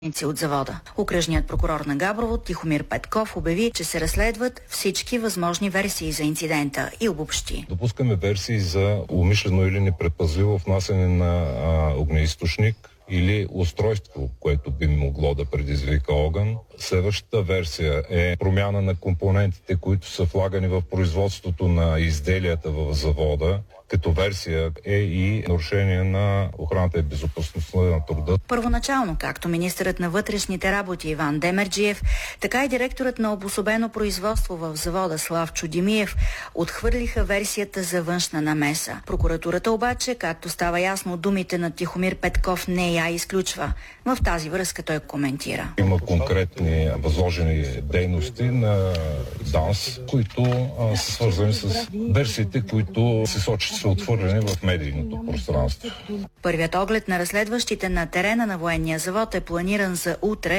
от завода. Окръжният прокурор на Габрово Тихомир Петков обяви, че се разследват всички възможни версии за инцидента и обобщи. Допускаме версии за умишлено или непредпазливо внасяне на огнеизточник или устройство, което би могло да предизвика огън. Следващата версия е промяна на компонентите, които са влагани в производството на изделията в завода. Като версия е и нарушение на охраната и безопасността на труда. Първоначално, както министърът на вътрешните работи Иван Демерджиев, така и директорът на обособено производство в завода Славчо Димиев отхвърлиха версията за външна намеса. Прокуратурата обаче, както става ясно от думите на Тихомир Петков, не я изключва. В тази връзка той коментира. Има конкретни възложени дейности на ДАНС, които са свързани с версиите, които се сочат са отворени в медийното пространство. Първият оглед на разследващите на терена на военния завод е планиран за утре.